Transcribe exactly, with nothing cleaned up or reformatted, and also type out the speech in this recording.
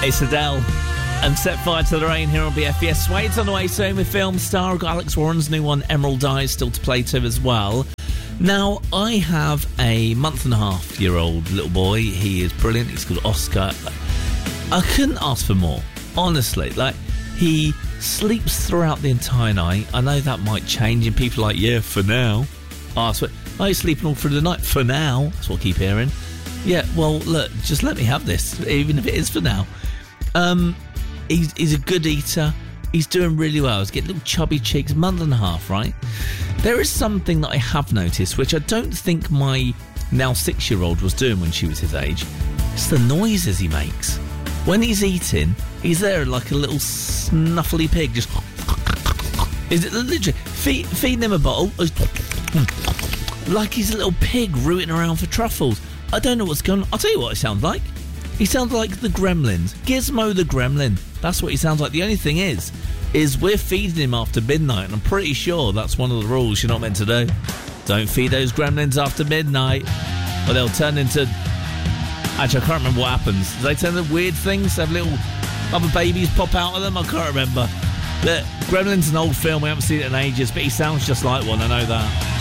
It's Adele and Set Fire to the Rain here on B F B S. Wade's on the way soon with film star. We've got Alex Warren's new one, Emerald Eyes, still to play to as well. Now, I have a month and a half year old little boy. He is brilliant. He's called Oscar. I couldn't ask for more, honestly. Like, he sleeps throughout the entire night. I know that might change, and people are like, yeah, for now. Oh, I swear, oh, he's sleeping all through the night. For now. That's what I keep hearing. Yeah, well, look, just let me have this, even if it is for now. Um, he's, he's a good eater. He's doing really well. He's getting little chubby cheeks, month and a half, right? There is something that I have noticed, which I don't think my now six-year-old was doing when she was his age. It's the noises he makes. When he's eating, he's there like a little snuffly pig, just... Is it literally... Feed, feeding him a bottle, like he's a little pig rooting around for truffles. I don't know what's going on. I'll tell you what it sounds like. He sounds like the Gremlins. Gizmo the Gremlin. That's what he sounds like. The only thing is, is we're feeding him after midnight, and I'm pretty sure that's one of the rules you're not meant to do. Don't feed those gremlins after midnight, or they'll turn into... Actually, I can't remember what happens. Do they turn into weird things? Have little other babies pop out of them? I can't remember. But Gremlin's an old film. We haven't seen it in ages, but he sounds just like one. I know that.